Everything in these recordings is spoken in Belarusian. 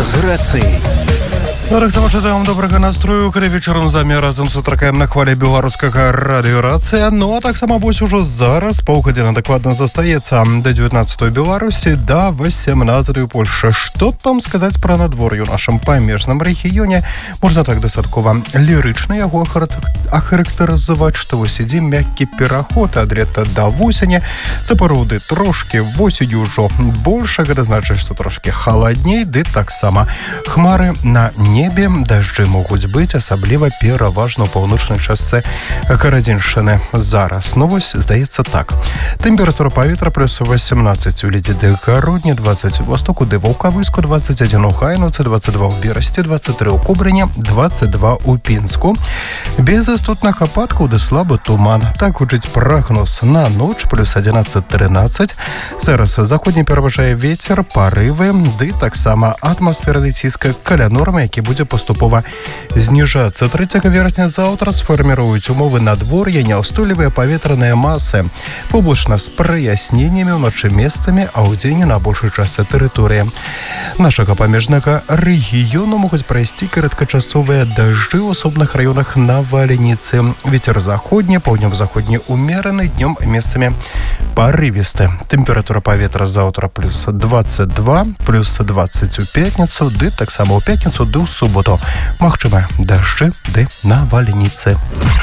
з рацыяй. Таксама жадаем добрага настрою, калі вечарам з вами разам сустракаем на хвалі беларускага радыёрацыя. Ну а таксама вось ужо зараз паўгадзіны дакладна застаецца да 19-й Беларусі, да 18-й Польшчы. Што там сказаць пра надвор'е ў нашым памежным рэгіёне? Можна так дастаткова лірычна яго ахарактарызаваць, што вось ідзе мяккі пераход ад лета да восені. Сапраўды трошкі восенню ўжо больш, гэта значыць, што трошкі халадней, ды таксама хмары на небе, дажджы могуць быць, асабліва пераважна ў паўночнай частцы Карадзеншчыны зараз. Ну вось, здаецца так. Тэмпература паветра плюс 18 у Лідзі ды Гародні, 20 у Востоку ды Ваўкавыску, 21 у Гайнаўцы, 22 у Берасці, 23 у Кобрыні, 22 у Пінску. Без істотных ападкаў ды слабы туман. Так гучыць прагноз на ноч плюс 11-13. Зараз заходні пераважае вецер, парывы, ды таксама атмасферны ціск каля нормы, які будзе паступова зніжацца. 3 верасня заўтра сфарміруюць умовы надвор'я няўстойлівыя паветраныя масы. Воблачна з праясненнямі ўночы месцамі, а ўдзень на большай частцы тэрыторыі нашага памежнага рэгіёну могуць прайсці кароткачасовыя дажджы ў асобных раёнах навальніцы. Вецер заходні, паўднёва-заходні умераны, днём месцамі парывісты. Тэмпература паветра заўтра плюс 22, плюс 20 у пятніцу, ды таксама ў пятніцу ды ў суботу. Магчыма, дажджы ды навальніцы.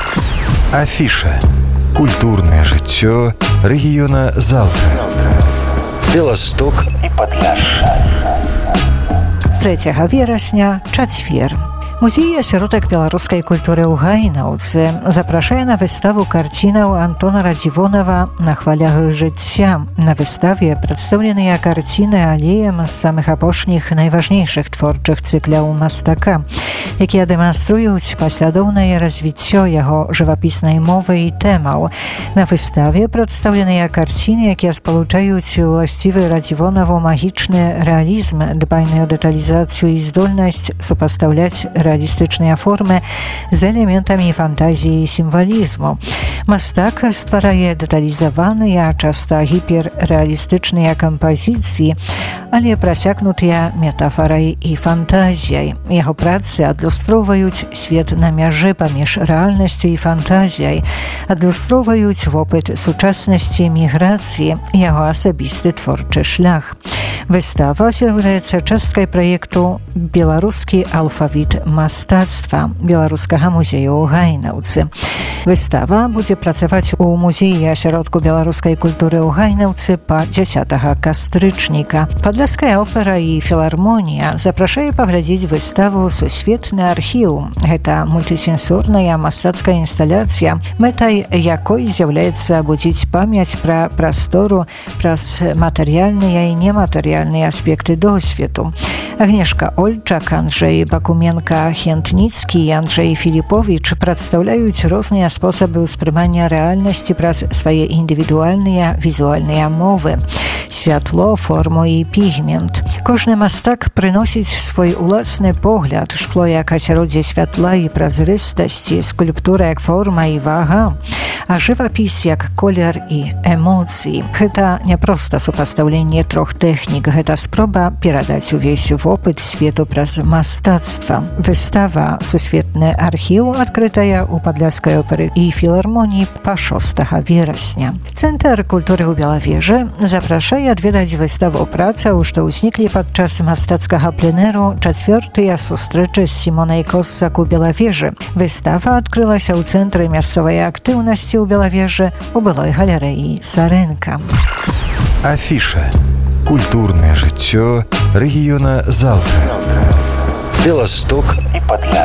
Афіша. Культурнае жыццё рэгіёна заўтра. Беласток і Падляшша. 3 верасня, чацвер. Музей асяродак беларускай культуры ў Гайнаўцы запрашае на выставу карцінаў Антона Радзівонава «На хвалях жыцця». На выставе прадстаўленыя карціны алеем з самых апошніх найважнейшых творчых цыкляў мастака, якія дэманструюць паслядоўнае развіццё яго жывапіснай мовы і тэмаў. На выставе прадстаўленыя карціны, якія спалучаюць уласцівы Радзівонаву магічны рэалізм, дбайную дэталізацыю і здольнасць супастаўляць реалістычныя формы з элементамі фантазіі і сімвалізму. Мастак стварае дэталізаваныя, часта гіперрэалістычныя кампазіцыі, але прасякнутыя метафарай і фантазіяй. Яго працы адлюстроўваюць свет на мяжы паміж рэальнасцю і фантазіяй, адлюстроўваюць вопыт сучаснасці міграцыі, яго асабісты творчы шлях. Выстава з'яўляецца часткай праекту «Беларускі алфавіт мастацтва» Беларускага музею ў Гайнаўцы. Выстава будзе працаваць у музеі асяродку беларускай культуры ў Гайнаўцы па 10 кастрычніка. Падляшская опера і філармонія запрашае паглядзець выставу «Сусветны архіў». Гэта мультысенсорная мастацкая інсталяцыя, мэтай якой з'яўляецца будзіць памяць пра прастору праз матэрыяльныя і нематэрыяльныя аспекты досведу. Агнешка Ольчак, Анджэй Бакуменка, Хентніцкі і Анджэй Філіповіч прадстаўляюць розныя спосабы ўспрымання рэальнасці праз свае індывідуальныя візуальныя мовы – святло, форму і пігмент. Кожны мастак прыносіць свой уласны погляд, шкло як асяроддзе святла і празрыстасці, скульптура як форма і вага, а жывапіс як колер і эмоцыі. Гэта не проста супастаўленне трох тэхнік, гэта спроба перадаць увесь вопыт свету праз мастацтва. Выстава «Сусветны архіў» адкрытая ў Падляшскай оперы і філармоніі па 6 верасня. Цэнтр культуры ў Белавежы запрашае адведаць выставу працаў, што ўзніклі падчас мастацкага пленэру 4-я сустрэчы з Сімонай Коссак у Белавежы. Выстава адкрылася ў цэнтры мясцовай актыўнасці ў Белавежы у былой галерэі Сарэнка. Афіша. Культурнае жыццё рэгіёна заўтра. Беласток і Падляшша.